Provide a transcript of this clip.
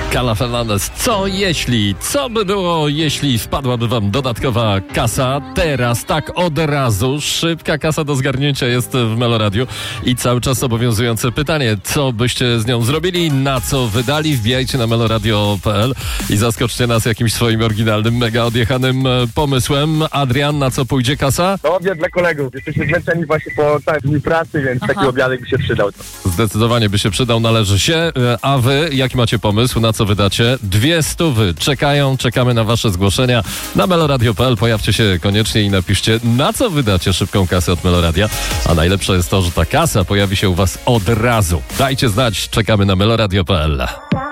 Carla Fernandez. Co by było, jeśli wpadłaby wam dodatkowa kasa? Teraz, tak od razu, szybka kasa do zgarnięcia jest w Meloradiu i cały czas obowiązujące pytanie, co byście z nią zrobili, na co wydali? Wbijajcie na meloradio.pl i zaskoczcie nas jakimś swoim oryginalnym, mega odjechanym pomysłem. Adrian, na co pójdzie kasa? No obiad dla kolegów. Jesteśmy zmęczeni właśnie po całym dniu pracy, więc taki obiadek by się przydał. Zdecydowanie by się przydał, należy się. A wy, jaki macie pomysł, na co wydacie? 200 czekamy na wasze zgłoszenia na meloradio.pl. Pojawcie się koniecznie i napiszcie, na co wydacie szybką kasę od Meloradia. A najlepsze jest to, że ta kasa pojawi się u was od razu. Dajcie znać, czekamy na meloradio.pl.